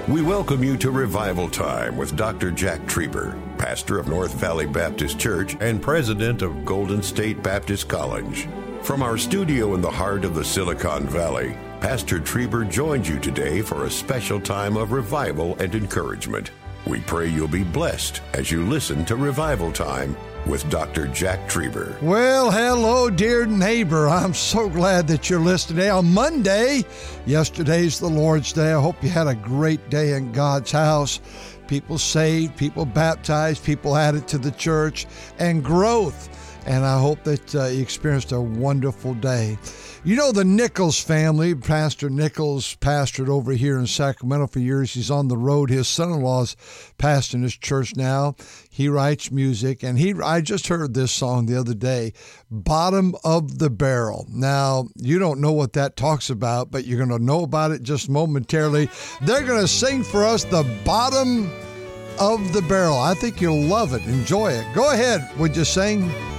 We welcome you to Revival Time with Dr. Jack Trieber, pastor of North Valley Baptist Church and president of Golden State Baptist College. From our studio in the heart of the Silicon Valley, Pastor Trieber joins you today for a special time of revival and encouragement. We pray you'll be blessed as you listen to Revival Time with Dr. Jack Trieber. Well, hello, dear neighbor. I'm so glad that you're listening today on Monday. Yesterday's the Lord's Day. I hope you had a great day in God's house. People saved, people baptized, people added to the church, and growth. And I hope that you experienced a wonderful day. You know the Nichols family. Pastor Nichols pastored over here in Sacramento for years. He's on the road. His son-in-law's pastoring his church now. He writes music, and I just heard this song the other day, Bottom of the Barrel. Now, you don't know what that talks about, but you're going to know about it just momentarily. They're going to sing for us the Bottom of the Barrel. I think you'll love it. Enjoy it. Go ahead. Would you sing?